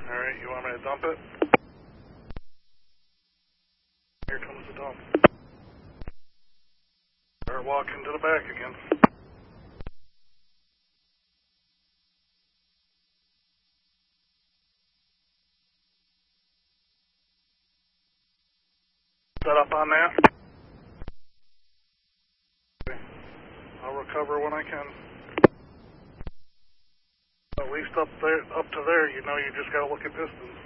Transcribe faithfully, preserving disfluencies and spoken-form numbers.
Alright, you want me to dump it? Here comes the dump. Start walking to the back again. Set up on that. Okay. I'll recover when I can. At least up there, up to there, you know, you just gotta look at distance.